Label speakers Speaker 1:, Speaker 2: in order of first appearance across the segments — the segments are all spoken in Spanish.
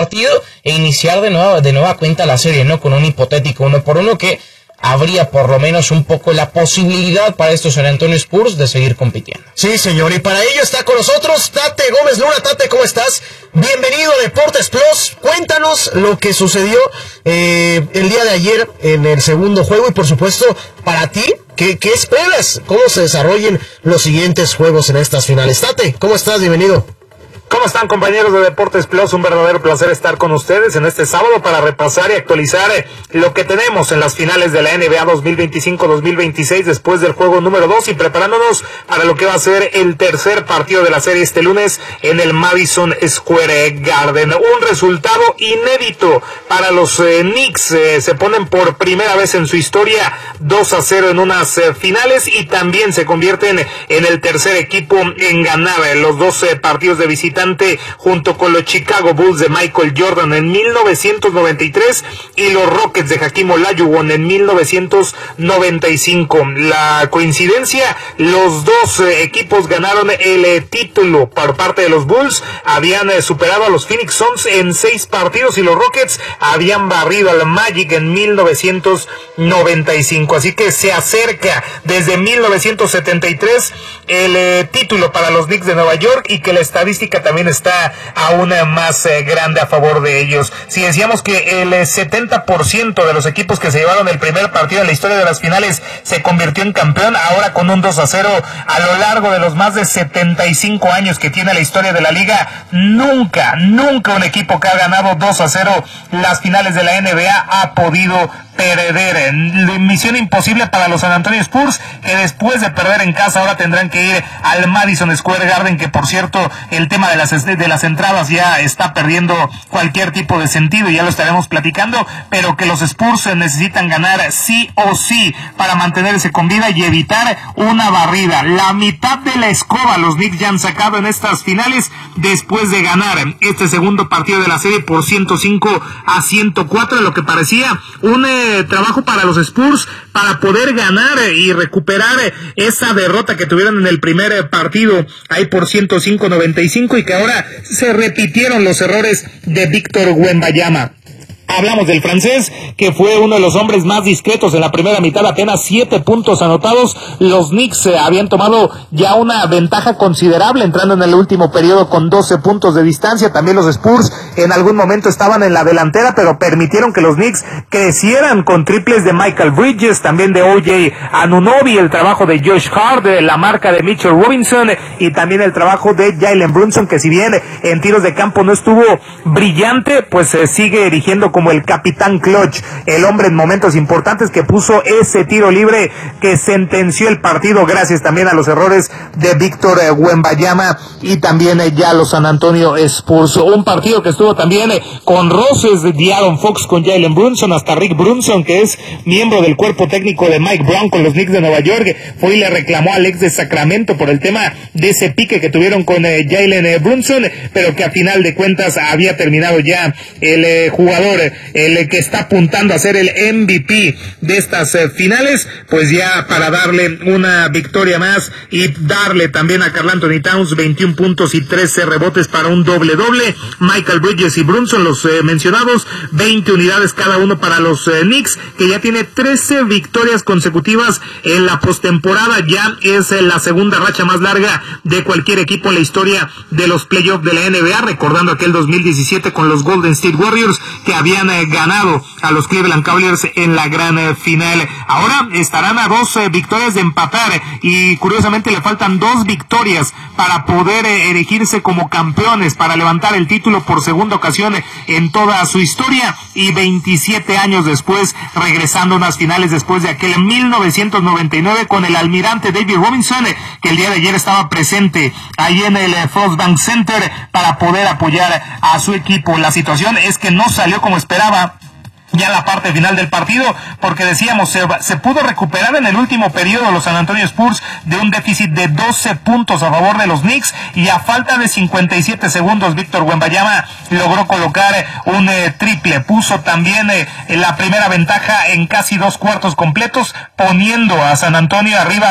Speaker 1: partido e iniciar de nueva cuenta la serie, ¿no? Con un hipotético 1-1 que habría por lo menos un poco la posibilidad para estos San Antonio Spurs de seguir compitiendo.
Speaker 2: Sí, señor, y para ello está con nosotros Tate Gómez Luna. Tate, ¿cómo estás? Bienvenido a Deportes Plus. Cuéntanos lo que sucedió el día de ayer en el segundo juego y por supuesto para ti, ¿qué esperas? ¿Cómo se desarrollen los siguientes juegos en estas finales? Tate, ¿cómo estás? Bienvenido.
Speaker 3: ¿Cómo están, compañeros de Deportes Plus? Un verdadero placer estar con ustedes en este sábado para repasar y actualizar lo que tenemos en las finales de la NBA 2025-2026 después del juego número 2 y preparándonos para lo que va a ser el tercer partido de la serie este lunes en el Madison Square Garden. Un resultado inédito para los Knicks. Se ponen por primera vez en su historia 2-0 en unas finales y también se convierten en el tercer equipo en ganar los 12 partidos de visita junto con los Chicago Bulls de Michael Jordan en 1993 y los Rockets de Hakeem Olajuwon en 1995. La coincidencia, los dos equipos ganaron el título por parte de los Bulls, habían superado a los Phoenix Suns en 6 partidos y los Rockets habían barrido al Magic en 1995, así que se acerca desde 1973 el título para los Knicks de Nueva York y que la estadística también está aún más grande a favor de ellos. Si decíamos que el 70% de los equipos que se llevaron el primer partido en la historia de las finales se convirtió en campeón, ahora con un 2-0 a lo largo de los más de 75 años que tiene la historia de la liga, nunca un equipo que ha ganado 2-0 las finales de la NBA ha podido perder. Misión imposible para los San Antonio Spurs, que después de perder en casa ahora tendrán que ir al Madison Square Garden, que por cierto el tema de las entradas ya está perdiendo cualquier tipo de sentido, ya lo estaremos platicando, pero que los Spurs necesitan ganar sí o sí para mantenerse con vida y evitar una barrida. La mitad de la escoba los Knicks ya han sacado en estas finales después de ganar este segundo partido de la serie por 105-104, lo que parecía un trabajo para los Spurs para poder ganar y recuperar esa derrota que tuvieron en el primer partido ahí por 105-95 y que ahora se repitieron los errores de Víctor Wembanyama. Hablamos del francés, que fue uno de los hombres más discretos en la primera mitad, apenas 7 puntos anotados. Los Knicks habían tomado ya una ventaja considerable entrando en el último periodo con 12 puntos de distancia. También los Spurs en algún momento estaban en la delantera, pero permitieron que los Knicks crecieran con triples de Michael Bridges, también de O.J. Anunoby, el trabajo de Josh Hart, la marca de Mitchell Robinson y también el trabajo de Jalen Brunson, que si bien en tiros de campo no estuvo brillante, pues sigue erigiendo como el capitán clutch, el hombre en momentos importantes que puso ese tiro libre que sentenció el partido gracias también a los errores de Víctor Wembanyama y también ya los San Antonio Spurs. Un partido que estuvo también con roces de De'Aaron Fox con Jalen Brunson, hasta Rick Brunson, que es miembro del cuerpo técnico de Mike Brown con los Knicks de Nueva York, fue y le reclamó al ex de Sacramento por el tema de ese pique que tuvieron con Jalen Brunson, pero que a final de cuentas había terminado ya el jugador, el que está apuntando a ser el MVP de estas finales, pues ya para darle una victoria más y darle también a Karl Anthony Towns 21 puntos y 13 rebotes para un doble-doble. Michael Bridges y Brunson, los mencionados, 20 unidades cada uno para los Knicks, que ya tiene 13 victorias consecutivas en la postemporada. Ya es la segunda racha más larga de cualquier equipo en la historia de los playoffs de la NBA, recordando aquel 2017 con los Golden State Warriors, que habían ganado a los Cleveland Cavaliers en la gran final. Ahora estarán a 2 victorias de empatar y curiosamente le faltan 2 victorias para poder erigirse como campeones, para levantar el título por segunda ocasión en toda su historia y 27 años después regresando a unas finales después de aquel 1999 con el almirante David Robinson, que el día de ayer estaba presente ahí en el First Bank Center para poder apoyar a su equipo. La situación es que no salió como esperaba ya la parte final del partido, porque decíamos, se pudo recuperar en el último periodo los San Antonio Spurs de un déficit de 12 puntos a favor de los Knicks, y a falta de 57 segundos Víctor Wembanyama logró colocar un triple, puso también la primera ventaja en casi 2 cuartos completos, poniendo a San Antonio arriba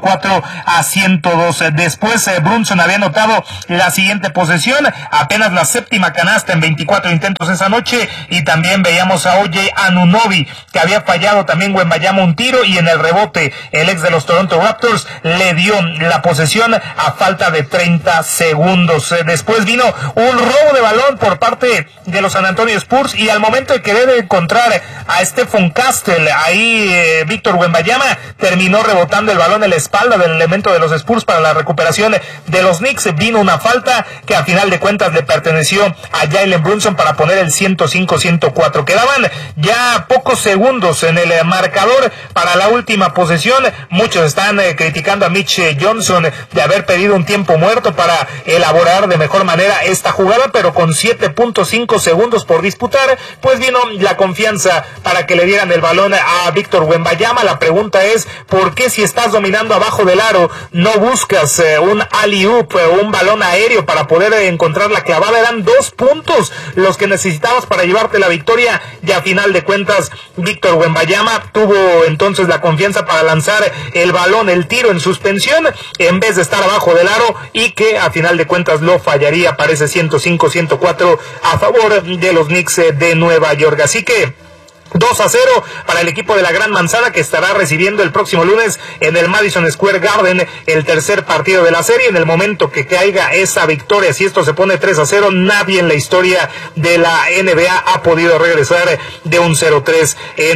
Speaker 3: 104-102. Después Brunson había anotado la siguiente posesión, apenas la séptima canasta en 24 intentos esa noche, y también veíamos a O.J. Anunoby, que había fallado también Wembanyama un tiro, y en el rebote el ex de los Toronto Raptors le dio la posesión a falta de 30 segundos. Después vino un robo de balón por parte de los San Antonio Spurs, y al momento de querer encontrar a Stephon Castle, ahí Víctor Wembanyama terminó rebotando el balón en la espalda del elemento de los Spurs para la recuperación de los Knicks. Vino una falta que a final de cuentas le perteneció a Jalen Brunson para poner el 105-104. Quedaban ya pocos segundos en el marcador para la última posesión. Muchos están criticando a Mitch Johnson de haber pedido un tiempo muerto para elaborar de mejor manera esta jugada, pero con 7.5 segundos por disputar, pues vino la confianza para que le dieran el balón a Víctor Wembanyama. La pregunta es, ¿por qué si estás dominando abajo del aro no buscas un alley-oop, un balón aéreo para poder encontrar la clavada? Eran 2 puntos los que necesitabas para llevarte la victoria, y a final de cuentas Víctor Wembanyama tuvo entonces la confianza para lanzar el balón, el tiro en suspensión, en vez de estar abajo del aro, y que a final de cuentas lo fallaría para ese 105-104 a favor de los Knicks de Nueva York. Así que 2-0 para el equipo de la Gran Manzana, que estará recibiendo el próximo lunes en el Madison Square Garden el tercer partido de la serie. En el momento que caiga esa victoria, si esto se pone 3-0, nadie en la historia de la NBA ha podido regresar de un 0-3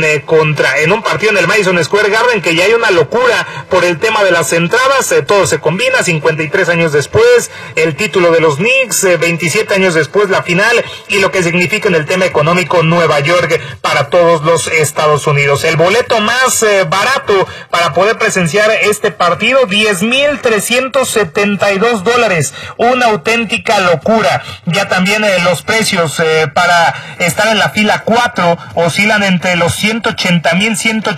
Speaker 3: en un partido en el Madison Square Garden, que ya hay una locura por el tema de las entradas. Todo se combina, 53 años después el título de los Knicks, 27 años después la final, y lo que significa en el tema económico Nueva York para todos los Estados Unidos. El boleto más barato para poder presenciar este partido, $10,372, una auténtica locura. Ya también los precios para estar en la fila 4 oscilan entre los $180,000,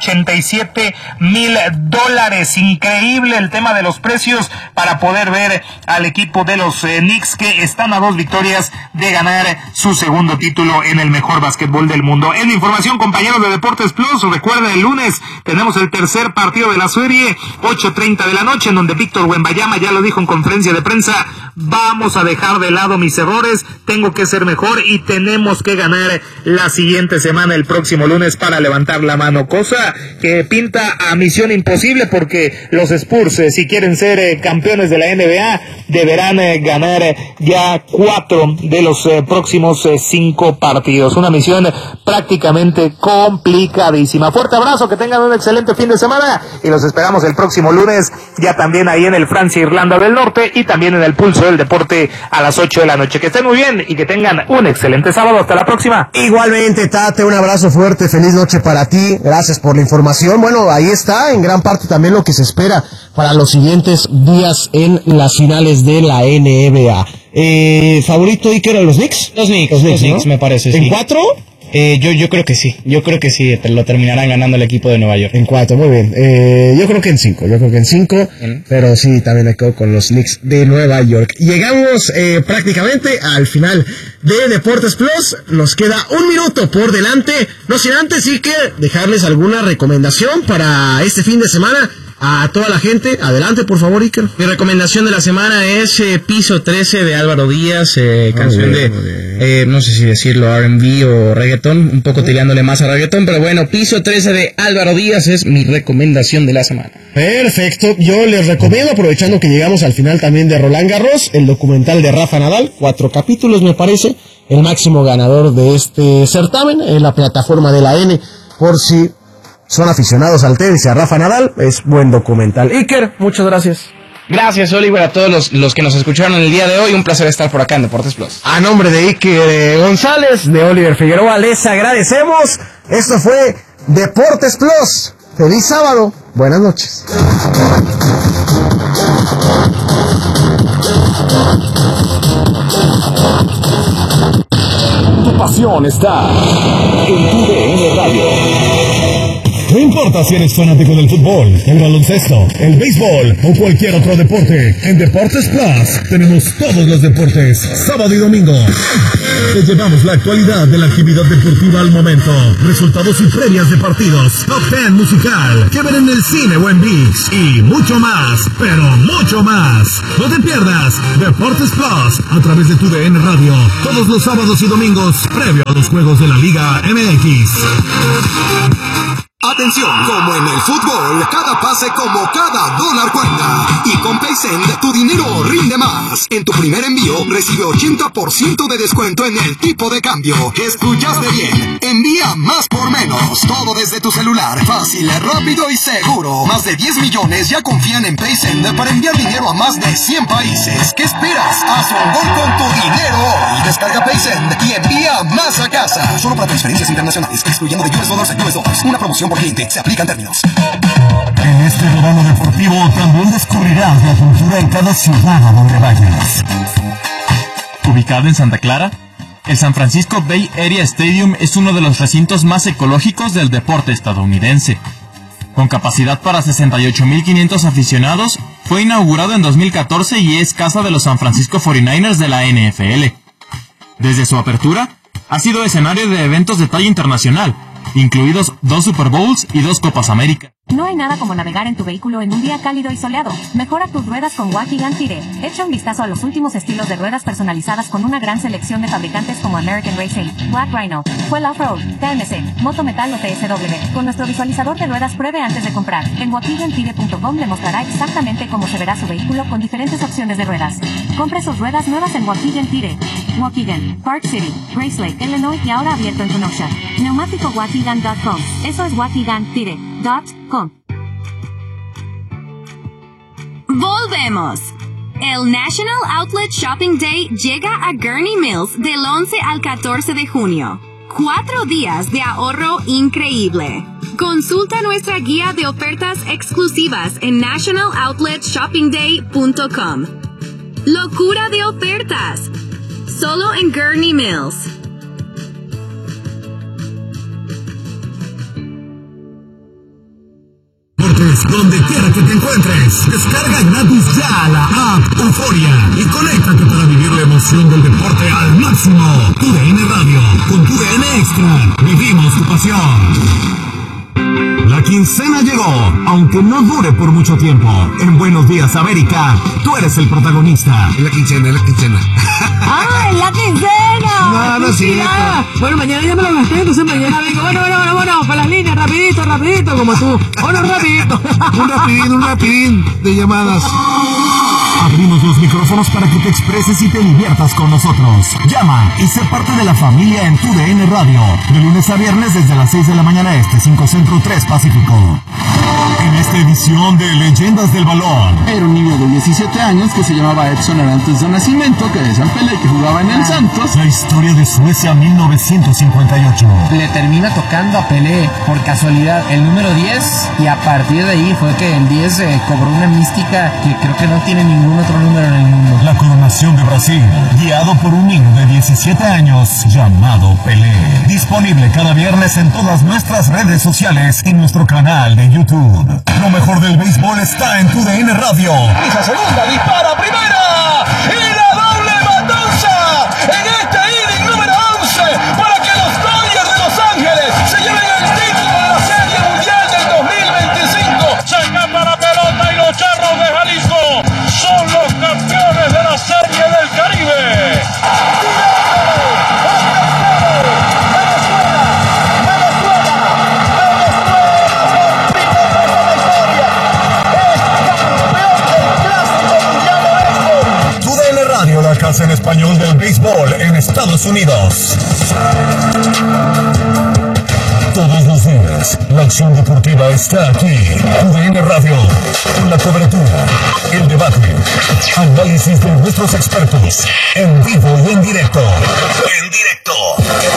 Speaker 3: $187,000. Increíble el tema de los precios para poder ver al equipo de los Knicks, que están a 2 victorias de ganar su segundo título en el mejor básquetbol del mundo. En información, compañeros de Deportes Plus, recuerden, el lunes tenemos el tercer partido de la serie, 8:30 de la noche, en donde Víctor Wembanyama ya lo dijo en conferencia de prensa: vamos a dejar de lado mis errores, tengo que ser mejor y tenemos que ganar la siguiente semana, el próximo lunes, para levantar la mano, cosa que pinta a misión imposible, porque los Spurs, si quieren ser campeones de la NBA, deberán ganar ya 4 de los próximos 5 partidos, una misión prácticamente complicadísima. Fuerte abrazo, que tengan un excelente fin de semana, y los esperamos el próximo lunes, ya también ahí en el Francia Irlanda del Norte, y también en el Pulso del Deporte a las 8 de la noche. Que estén muy bien y que tengan un excelente sábado. Hasta la próxima.
Speaker 2: Igualmente, Tate, un abrazo fuerte, feliz noche para ti, gracias por la información. Bueno, ahí está en gran parte también lo que se espera para los siguientes días en las finales de la NBA. ¿Favorito Iker a los Knicks?
Speaker 1: Los Knicks, me parece.
Speaker 2: ¿En 4?
Speaker 1: Yo creo que sí, lo terminarán ganando el equipo de Nueva York.
Speaker 2: En 4, muy bien. Yo creo que en 5, pero sí, también me quedo con los Knicks de Nueva York. Llegamos prácticamente al final de Deportes Plus. Nos queda 1 minuto por delante, no sin antes sí que dejarles alguna recomendación para este fin de semana a toda la gente. Adelante, por favor, Iker.
Speaker 1: Mi recomendación de la semana es Piso 13 de Álvaro Díaz, canción de, no sé si decirlo R&B o reggaetón, un poco tirándole más a reggaetón, pero bueno, Piso 13 de Álvaro Díaz es mi recomendación de la semana.
Speaker 2: Perfecto, yo les recomiendo, aprovechando que llegamos al final también de Roland Garros, el documental de Rafa Nadal, 4 capítulos me parece, el máximo ganador de este certamen en la plataforma de la N, por si son aficionados al tenis y a Rafa Nadal, es buen documental. Iker, muchas gracias.
Speaker 1: Gracias, Oliver, a todos los que nos escucharon el día de hoy. Un placer estar por acá en Deportes Plus.
Speaker 2: A nombre de Iker González, de Oliver Figueroa, les agradecemos. Esto fue Deportes Plus. Feliz sábado. Buenas noches.
Speaker 4: pasión está en TUDN Radio.
Speaker 5: No importa si eres fanático del fútbol, el baloncesto, el béisbol o cualquier otro deporte, en Deportes Plus tenemos todos los deportes, sábado y domingo. Te llevamos la actualidad de la actividad deportiva al momento, resultados y previas de partidos, top 10 musical, que ver en el cine o en ViX y mucho más, pero mucho más. No te pierdas Deportes Plus a través de TUDN Radio, todos los sábados y domingos, previo a los juegos de la Liga MX.
Speaker 6: Atención, como en el fútbol, cada pase como cada dólar cuenta. Y con PaySend, tu dinero rinde más. En tu primer envío, recibe 80% de descuento en el tipo de cambio. ¿Escuchaste bien? Envía más por menos. Todo desde tu celular. Fácil, rápido y seguro. Más de 10 millones ya confían en PaySend para enviar dinero a más de 100 países. ¿Qué esperas? Haz un gol con tu dinero hoy. Descarga PaySend y envía más a casa. Solo para transferencias internacionales, excluyendo de US dollars a US dollars. Una promoción por cliente. Se aplican términos.
Speaker 5: En este verano deportivo también descubrirás la cultura en cada ciudad a donde vayas.
Speaker 7: Ubicado en Santa Clara, el San Francisco Bay Area Stadium es uno de los recintos más ecológicos del deporte estadounidense. Con capacidad para 68,500 aficionados, fue inaugurado en 2014 y es casa de los San Francisco 49ers de la NFL. Desde su apertura, ha sido escenario de eventos de talla internacional, incluidos 2 Super Bowls y 2 Copas América.
Speaker 8: No hay nada como navegar en tu vehículo en un día cálido y soleado. Mejora tus ruedas con Waukegan Tire. Echa un vistazo a los últimos estilos de ruedas personalizadas con una gran selección de fabricantes como American Racing, Black Rhino, Fuel Off-Road, TMC, Moto Metal o TSW. Con nuestro visualizador de ruedas pruebe antes de comprar. En waukegantire.com le mostrará exactamente cómo se verá su vehículo con diferentes opciones de ruedas. Compre sus ruedas nuevas en Waukegan Tire. Waukegan, Park City, Grace Lake, Illinois y ahora abierto en Kenosha. Neumático Waukegan.com. Eso es waukegantire.com.
Speaker 9: Volvemos. El National Outlet Shopping Day llega a Gurnee Mills del 11 al 14 de junio. 4 días de ahorro increíble. Consulta nuestra guía de ofertas exclusivas en nationaloutlet.shoppingday.com. Locura de ofertas. Solo en Gurnee Mills.
Speaker 5: Donde quiera que te encuentres, descarga gratis ya la app Euforia y conéctate para vivir la emoción del deporte al máximo. TUDN Radio, con TUDN Extra, vivimos tu pasión. La quincena llegó, aunque no dure por mucho tiempo. En Buenos Días América, tú eres el protagonista.
Speaker 2: Es la quincena, es la quincena.
Speaker 10: ¡Ah, es la quincena!
Speaker 2: No, no es cierto.
Speaker 10: Bueno, mañana ya me lo gasté, entonces mañana digo, bueno, para las líneas, rapidito, como tú. Rapidito.
Speaker 2: Un rapidín de llamadas.
Speaker 5: Abrimos los micrófonos para que te expreses y te diviertas con nosotros. Llama y sé parte de la familia en TUDN Radio. De lunes a viernes desde las 6 de la mañana este, 5 Centro, 3 Pacífico. En esta edición de Leyendas del Balón.
Speaker 11: Era un niño de 17 años que se llamaba Edson Arantes de nacimiento, que decían Pelé, que jugaba en el Santos.
Speaker 5: La historia de Suecia 1958.
Speaker 12: Le termina tocando a Pelé por casualidad el número 10 y a partir de ahí fue que el 10 cobró una mística que creo que no tiene ningún otro número en el mundo.
Speaker 5: La coronación de Brasil, guiado por un niño de 17 años llamado Pelé. Disponible cada viernes en todas nuestras redes sociales y nuestro canal de YouTube. Lo mejor del béisbol está en TUDN Radio.
Speaker 13: Pisa segunda, dispara primera y la doble batuza en este inning número 11 para que los Dodgers de Los Ángeles se lleven el título de la Serie Mundial del 2025. Se escapa la pelota y los Charros de Jalisco son los campeones de la Serie del Caribe.
Speaker 5: La casa en español del béisbol en Estados Unidos. Todos los días, la acción deportiva está aquí. TUDN Radio, con la cobertura, el debate, análisis de nuestros expertos, en vivo y en directo.